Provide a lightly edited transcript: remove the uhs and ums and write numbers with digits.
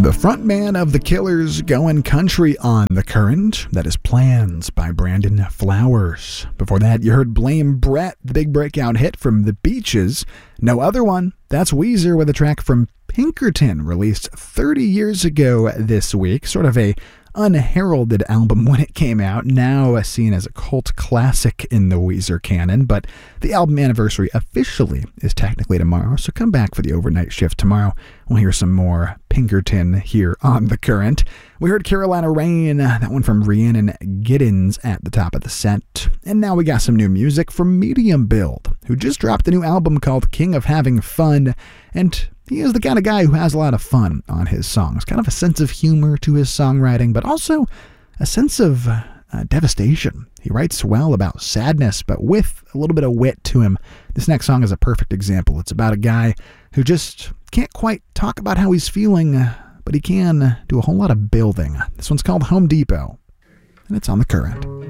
The frontman of The Killers going country on The Current. That is Plans by Brandon Flowers. Before that, you heard Blame Brett, the big breakout hit from The Beaches. No Other One, that's Weezer with a track from Pinkerton, released 30 years ago this week. Sort of a unheralded album when it came out, now seen as a cult classic in the Weezer canon, but the album anniversary officially is technically tomorrow, so come back for the overnight shift tomorrow. We'll hear some more Pinkerton here on The Current. We heard Carolina Rain, that one from Rhiannon Giddens at the top of the set. And now we got some new music from Medium Build, who just dropped a new album called King of Having Fun, and he is the kind of guy who has a lot of fun on his songs. Kind of a sense of humor to his songwriting, but also a sense of devastation. He writes well about sadness, but with a little bit of wit to him. This next song is a perfect example. It's about a guy who just can't quite talk about how he's feeling, but he can do a whole lot of building. This one's called Home Depot, and it's on The Current.